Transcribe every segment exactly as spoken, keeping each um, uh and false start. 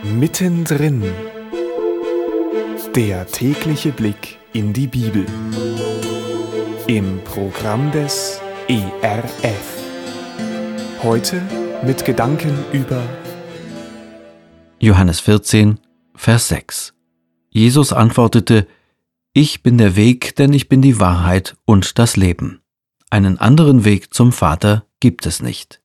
Mittendrin. Der tägliche Blick in die Bibel. Im Programm des E R F. Heute mit Gedanken über Johannes vierzehn, Vers sechs. Jesus antwortete: Ich bin der Weg, denn ich bin die Wahrheit und das Leben. Einen anderen Weg zum Vater gibt es nicht.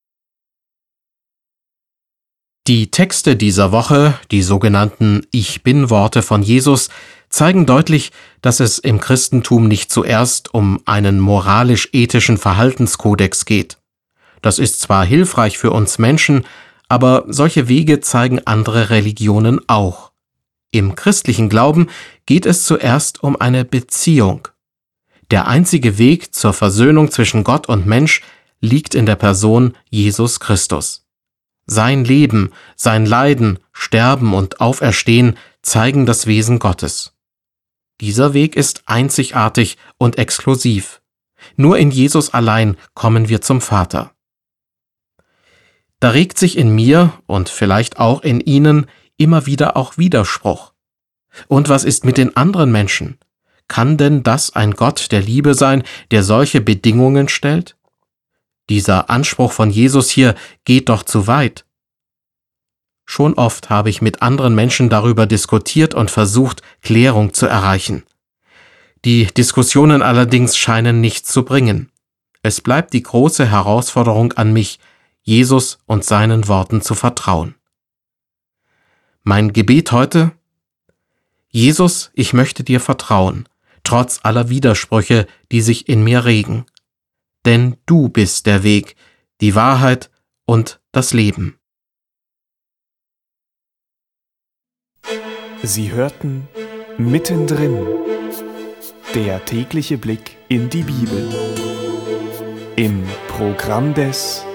Die Texte dieser Woche, die sogenannten Ich-Bin-Worte von Jesus, zeigen deutlich, dass es im Christentum nicht zuerst um einen moralisch-ethischen Verhaltenskodex geht. Das ist zwar hilfreich für uns Menschen, aber solche Wege zeigen andere Religionen auch. Im christlichen Glauben geht es zuerst um eine Beziehung. Der einzige Weg zur Versöhnung zwischen Gott und Mensch liegt in der Person Jesus Christus. Sein Leben, sein Leiden, Sterben und Auferstehen zeigen das Wesen Gottes. Dieser Weg ist einzigartig und exklusiv. Nur in Jesus allein kommen wir zum Vater. Da regt sich in mir und vielleicht auch in Ihnen immer wieder auch Widerspruch. Und was ist mit den anderen Menschen? Kann denn das ein Gott der Liebe sein, der solche Bedingungen stellt? Dieser Anspruch von Jesus hier geht doch zu weit. Schon oft habe ich mit anderen Menschen darüber diskutiert und versucht, Klärung zu erreichen. Die Diskussionen allerdings scheinen nichts zu bringen. Es bleibt die große Herausforderung an mich, Jesus und seinen Worten zu vertrauen. Mein Gebet heute: Jesus, ich möchte dir vertrauen, trotz aller Widersprüche, die sich in mir regen. Denn du bist der Weg, die Wahrheit und das Leben. Sie hörten Mittendrin. Der tägliche Blick in die Bibel. Im Programm des